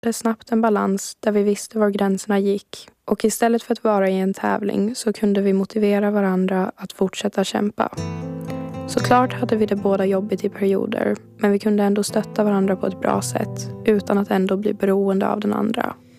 Det snabbt en balans där vi visste var gränserna gick, och istället för att vara i en tävling så kunde vi motivera varandra att fortsätta kämpa. Såklart hade vi det båda jobbigt i perioder, men vi kunde ändå stötta varandra på ett bra sätt utan att ändå bli beroende av den andra.